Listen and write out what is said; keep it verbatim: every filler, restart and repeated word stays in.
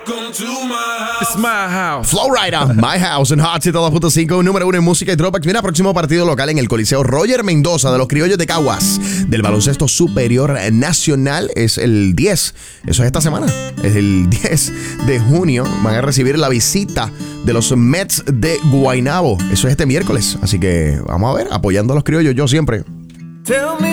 It's my house. Flowrider, My House en Hot ciento dos punto cinco, número uno en música y throwback. Mira, próximo partido local en el Coliseo Roger Mendoza de los Criollos de Caguas del Baloncesto Superior Nacional es el diez. Eso es esta semana. Es el diez de junio. Van a recibir la visita de los Mets de Guaynabo. Eso es este miércoles. Así que vamos a ver, apoyando a los criollos yo siempre. Tell me